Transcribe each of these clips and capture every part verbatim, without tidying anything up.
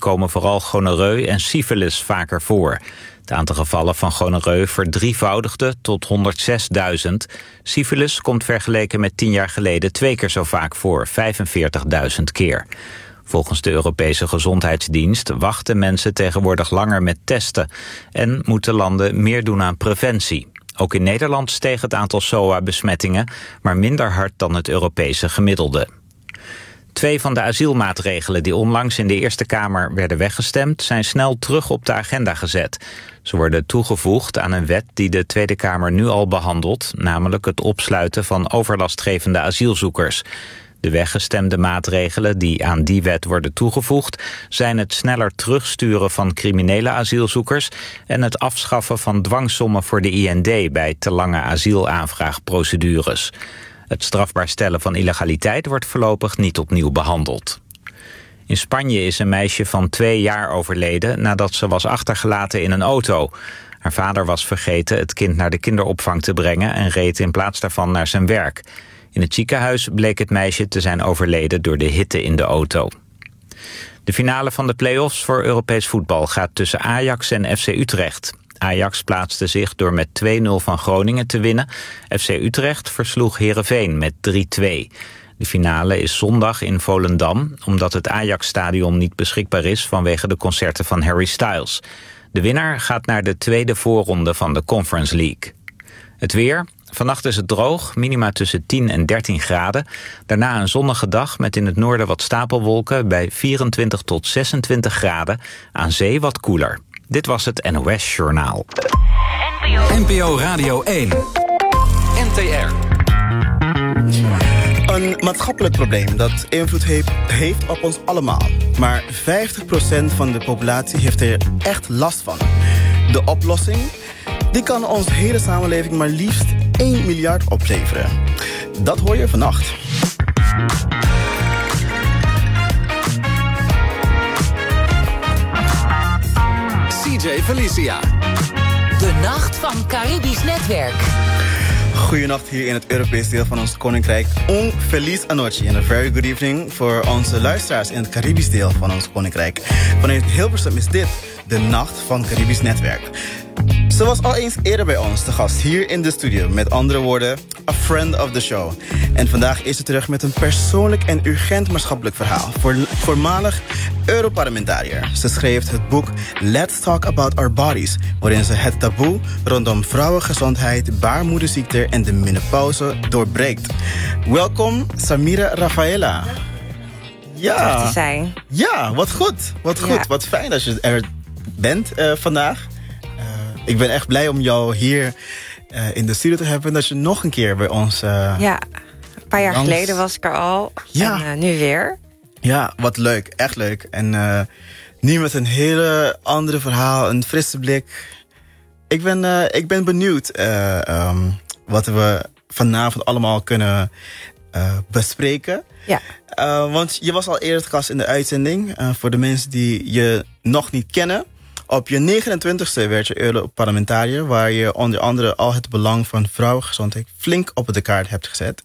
komen vooral gonoreu en syfilis vaker voor. Het aantal gevallen van gonoreu verdrievoudigde tot honderdzesduizend. Syfilis komt vergeleken met tien jaar geleden twee keer zo vaak voor, vijfenveertigduizend keer. Volgens de Europese Gezondheidsdienst wachten mensen tegenwoordig langer met testen en moeten landen meer doen aan preventie. Ook in Nederland steeg het aantal S O A-besmettingen, maar minder hard dan het Europese gemiddelde. Twee van de asielmaatregelen die onlangs in de Eerste Kamer werden weggestemd, zijn snel terug op de agenda gezet. Ze worden toegevoegd aan een wet die de Tweede Kamer nu al behandelt, namelijk het opsluiten van overlastgevende asielzoekers. De weggestemde maatregelen die aan die wet worden toegevoegd zijn het sneller terugsturen van criminele asielzoekers en het afschaffen van dwangsommen voor de I N D bij te lange asielaanvraagprocedures. Het strafbaar stellen van illegaliteit wordt voorlopig niet opnieuw behandeld. In Spanje is een meisje van twee jaar overleden nadat ze was achtergelaten in een auto. Haar vader was vergeten het kind naar de kinderopvang te brengen en reed in plaats daarvan naar zijn werk. In het ziekenhuis bleek het meisje te zijn overleden door de hitte in de auto. De finale van de play-offs voor Europees voetbal gaat tussen Ajax en F C Utrecht. Ajax plaatste zich door met twee nul van Groningen te winnen. F C Utrecht versloeg Heerenveen met drie twee. De finale is zondag in Volendam, omdat het Ajax-stadion niet beschikbaar is vanwege de concerten van Harry Styles. De winnaar gaat naar de tweede voorronde van de Conference League. Het weer. Vannacht is het droog, minima tussen tien en dertien graden. Daarna een zonnige dag met in het noorden wat stapelwolken bij vierentwintig tot zesentwintig graden. Aan zee wat koeler. Dit was het N O S Journaal. N P O Radio één. N T R. Een maatschappelijk probleem dat invloed heeft, heeft op ons allemaal. Maar vijftig procent van de populatie heeft er echt last van. De oplossing? Die kan onze hele samenleving maar liefst één miljard opleveren. Dat hoor je vannacht. C J Felicia. De Nacht van Caribisch Netwerk. Goedenacht hier in het Europese deel van ons koninkrijk. Un feliz anoche en a very good evening voor onze luisteraars in het Caribisch deel van ons koninkrijk. Vanuit Hilversum is dit de Nacht van Caribisch Netwerk. Ze was al eens eerder bij ons te gast hier in de studio. Met andere woorden, a friend of the show. En vandaag is ze terug met een persoonlijk en urgent maatschappelijk verhaal. Voor, voormalig Europarlementariër. Ze schreef het boek Let's Talk About Our Bodies, waarin ze het taboe rondom vrouwengezondheid, baarmoederziekte en de menopauze doorbreekt. Welkom, Samira Rafaela. Ja. Te zijn. Ja, wat goed. Wat goed. Ja. Wat fijn dat je er bent uh, vandaag. Ik ben echt blij om jou hier uh, in de studio te hebben. Dat je nog een keer bij ons... Uh, ja, een paar jaar langs... geleden was ik er al. Ja. En uh, nu weer. Ja, wat leuk. Echt leuk. En uh, nu met een hele andere verhaal. Een frisse blik. Ik ben, uh, ik ben benieuwd uh, um, wat we vanavond allemaal kunnen uh, bespreken. Ja. Uh, want je was al eerder te gast in de uitzending. Uh, voor de mensen die je nog niet kennen. Op je negenentwintigste werd je Europarlementariër, waar je onder andere al het belang van vrouwengezondheid flink op de kaart hebt gezet.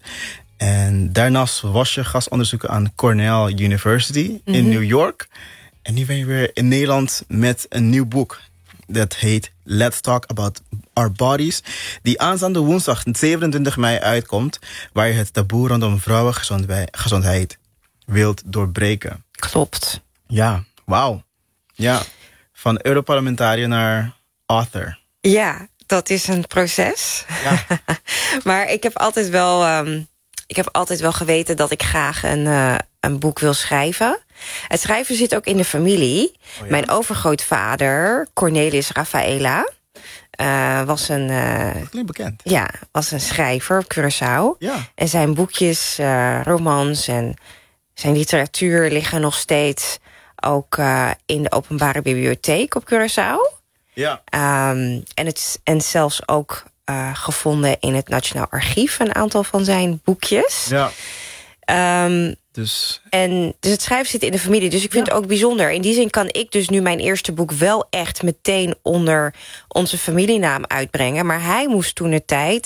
En daarnaast was je gastonderzoeker aan Cornell University mm-hmm. in New York. En nu ben je weer in Nederland met een nieuw boek. Dat heet Let's Talk About Our Bodies. Die aanstaande woensdag zevenentwintig mei uitkomt. Waar je het taboe rondom vrouwengezondheid wilt doorbreken. Klopt. Ja, wauw. Ja. Van Europarlementariër naar author. Ja, dat is een proces. Ja. Maar ik heb altijd wel, um, ik heb altijd wel geweten dat ik graag een, uh, een boek wil schrijven. Het schrijven zit ook in de familie. Oh ja? Mijn overgrootvader, Cornelis Rafaela, uh, was een... Uh, dat klinkt bekend. Ja, was een schrijver op Curaçao. Ja. En zijn boekjes, uh, romans en zijn literatuur liggen nog steeds ook uh, in de openbare bibliotheek op Curaçao. Ja. Um, en, het, en zelfs ook uh, gevonden in het Nationaal Archief, een aantal van zijn boekjes. Ja. Um, dus... En, dus het schrijven zit in de familie. Dus ik vind ja. het ook bijzonder. In die zin kan ik dus nu mijn eerste boek wel echt meteen onder onze familienaam uitbrengen. Maar hij moest toen de tijd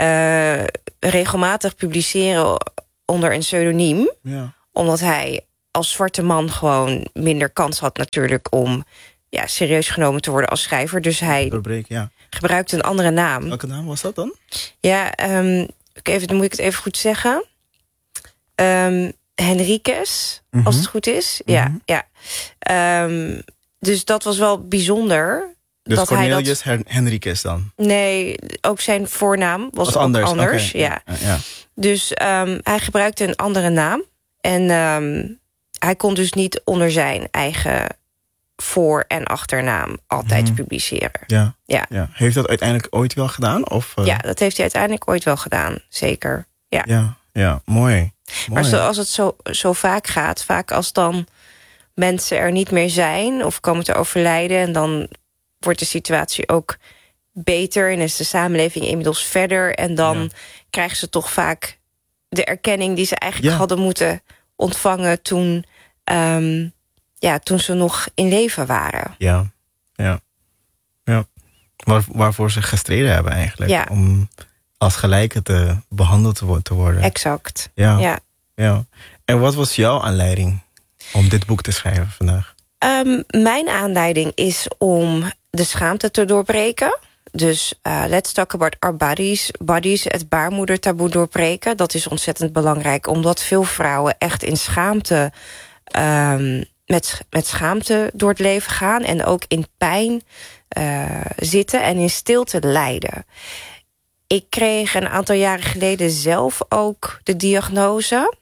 uh, regelmatig publiceren onder een pseudoniem. Ja. Omdat hij als zwarte man gewoon minder kans had natuurlijk om ja, serieus genomen te worden als schrijver. Dus hij Doorbreken, ja. gebruikte een andere naam. Welke naam was dat dan? Ja, um, even, dan moet ik het even goed zeggen. Um, Henriques, Mm-hmm. als het goed is. Mm-hmm. Ja, ja. Um, dus dat was wel bijzonder. Dus dat Cornelius hij dat, Henriques dan? Nee, ook zijn voornaam was, was ook anders. anders okay. ja. Ja, ja. Dus um, hij gebruikte een andere naam. En um, hij kon dus niet onder zijn eigen voor- en achternaam altijd mm. publiceren. Ja. Ja. Ja. Heeft dat uiteindelijk ooit wel gedaan? Of, uh... Ja, dat heeft hij uiteindelijk ooit wel gedaan. Zeker. Ja, ja, ja mooi. mooi. Maar zoals het zo, zo vaak gaat, vaak als dan mensen er niet meer zijn of komen te overlijden, en dan wordt de situatie ook beter en is de samenleving inmiddels verder, en dan ja. krijgen ze toch vaak de erkenning die ze eigenlijk ja. hadden moeten ontvangen toen, um, ja, toen ze nog in leven waren. Ja, ja, ja. Waar, waarvoor ze gestreden hebben eigenlijk. Ja. Om als gelijke te behandeld te worden. Exact. Ja. Ja. ja. En wat was jouw aanleiding om dit boek te schrijven vandaag? Um, mijn aanleiding is om de schaamte te doorbreken. Dus uh, let's talk about our bodies. Bodies, het baarmoedertaboe doorbreken. Dat is ontzettend belangrijk, omdat veel vrouwen echt in schaamte, um, met, met schaamte door het leven gaan en ook in pijn uh, zitten en in stilte lijden. Ik kreeg een aantal jaren geleden zelf ook de diagnose.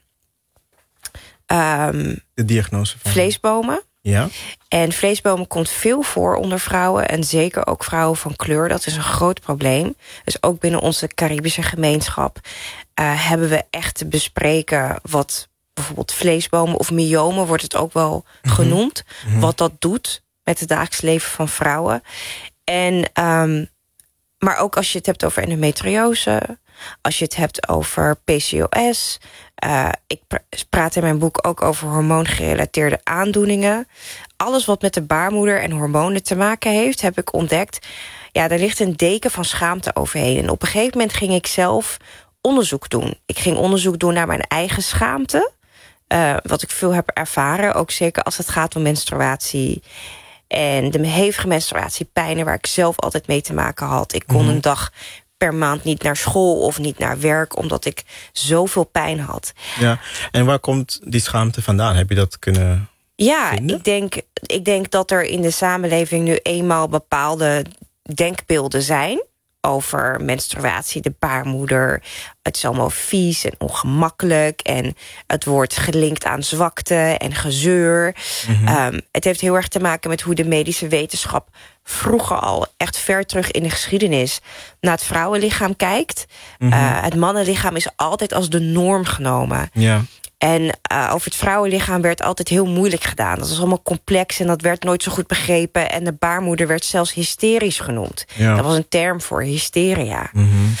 Um, de diagnose van vleesbomen. Ja. En vleesbomen komt veel voor onder vrouwen. En zeker ook vrouwen van kleur. Dat is een groot probleem. Dus ook binnen onze Caribische gemeenschap uh, hebben we echt te bespreken wat bijvoorbeeld vleesbomen of myomen wordt het ook wel mm-hmm. genoemd. Mm-hmm. Wat dat doet met het dagelijks leven van vrouwen. En um, maar ook als je het hebt over endometriose, als je het hebt over P C O S. Uh, ik praat in mijn boek ook over hormoongerelateerde aandoeningen. Alles wat met de baarmoeder en hormonen te maken heeft, heb ik ontdekt. Ja, daar ligt een deken van schaamte overheen. En op een gegeven moment ging ik zelf onderzoek doen. Ik ging onderzoek doen naar mijn eigen schaamte. Uh, wat ik veel heb ervaren, ook zeker als het gaat om menstruatie. En de hevige menstruatiepijnen waar ik zelf altijd mee te maken had. Ik kon mm-hmm. een dag per maand niet naar school of niet naar werk, omdat ik zoveel pijn had. Ja, en waar komt die schaamte vandaan? Heb je dat kunnen Ja, vinden? ik denk, ik denk dat er in de samenleving nu eenmaal bepaalde denkbeelden zijn over menstruatie, de baarmoeder. Het is allemaal vies en ongemakkelijk en het wordt gelinkt aan zwakte en gezeur. Mm-hmm. Um, het heeft heel erg te maken met hoe de medische wetenschap vroeger al, echt ver terug in de geschiedenis, naar het vrouwenlichaam kijkt. Mm-hmm. Uh, het mannenlichaam is altijd als de norm genomen. Ja. En uh, over het vrouwenlichaam werd altijd heel moeilijk gedaan. Dat was allemaal complex en dat werd nooit zo goed begrepen. En de baarmoeder werd zelfs hysterisch genoemd. Ja. Dat was een term voor hysteria. Mm-hmm.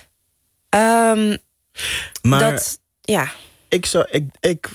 Um, maar dat, ja. ik zou, ik, ik,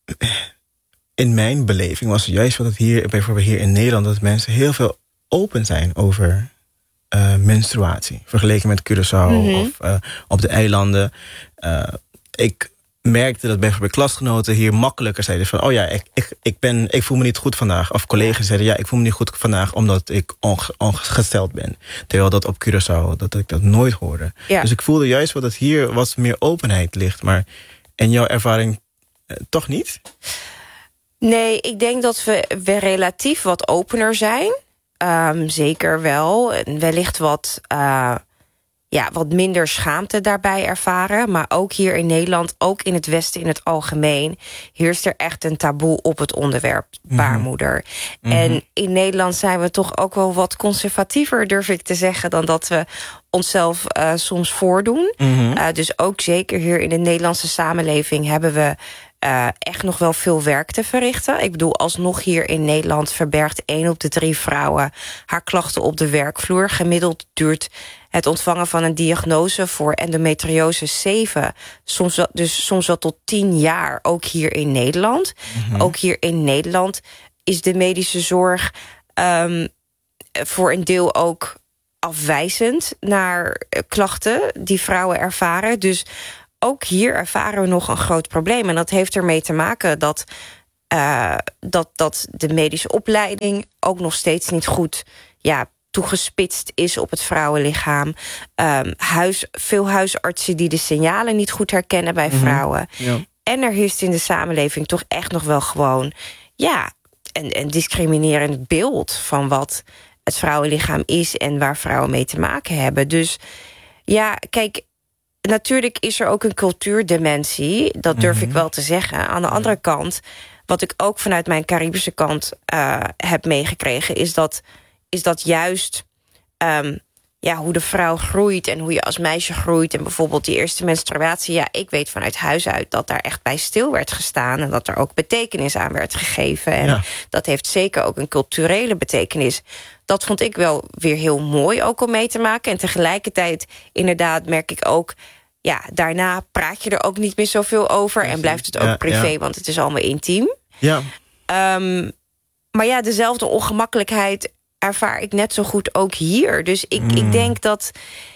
in mijn beleving was het juist wat het hier, bijvoorbeeld hier in Nederland, dat mensen heel veel open zijn over uh, menstruatie. Vergeleken met Curaçao mm-hmm. of uh, op de eilanden. Uh, ik merkte dat bijvoorbeeld klasgenoten hier makkelijker zeiden van, oh ja, ik, ik, ik, ben, ik voel me niet goed vandaag. Of collega's zeiden, ja, ik voel me niet goed vandaag omdat ik onge, ongesteld ben. Terwijl dat op Curaçao, dat ik dat nooit hoorde. Ja. Dus ik voelde juist wat het hier wat meer openheid ligt. Maar in jouw ervaring eh, toch niet? Nee, ik denk dat we, we relatief wat opener zijn. Um, zeker wel. En wellicht wat Uh, ja, wat minder schaamte daarbij ervaren. Maar ook hier in Nederland, ook in het Westen in het algemeen, heerst er echt een taboe op het onderwerp baarmoeder. Mm-hmm. En in Nederland zijn we toch ook wel wat conservatiever, durf ik te zeggen, dan dat we onszelf uh, soms voordoen. Mm-hmm. Uh, dus ook zeker hier in de Nederlandse samenleving hebben we Uh, echt nog wel veel werk te verrichten. Ik bedoel, alsnog hier in Nederland verbergt één op de drie vrouwen haar klachten op de werkvloer. Gemiddeld duurt het ontvangen van een diagnose voor endometriose zeven, soms wel, dus soms wel tot tien jaar, ook hier in Nederland. Mm-hmm. Ook hier in Nederland is de medische zorg um, voor een deel ook afwijzend naar klachten die vrouwen ervaren. Dus ook hier ervaren we nog een groot probleem. En dat heeft ermee te maken dat Uh, dat, dat de medische opleiding ook nog steeds niet goed ja, toegespitst is op het vrouwenlichaam. Um, huis, veel huisartsen die de signalen niet goed herkennen bij vrouwen. Mm-hmm. Ja. En er heerst in de samenleving toch echt nog wel gewoon ja, een, een discriminerend beeld van wat het vrouwenlichaam is en waar vrouwen mee te maken hebben. Dus ja, kijk, natuurlijk is er ook een cultuurdimensie. Dat durf mm-hmm. ik wel te zeggen. Aan de andere kant, wat ik ook vanuit mijn Caribische kant uh, heb meegekregen, is dat, is dat juist um, ja, hoe de vrouw groeit en hoe je als meisje groeit. En bijvoorbeeld die eerste menstruatie. Ja, ik weet vanuit huis uit dat daar echt bij stil werd gestaan. En dat er ook betekenis aan werd gegeven. En ja. dat heeft zeker ook een culturele betekenis. Dat vond ik wel weer heel mooi ook om mee te maken. En tegelijkertijd inderdaad merk ik ook, ja, daarna praat je er ook niet meer zoveel over. En blijft het ook ja, privé, ja. want het is allemaal intiem. Ja. Um, maar ja, dezelfde ongemakkelijkheid ervaar ik net zo goed ook hier. Dus ik, mm. ik denk dat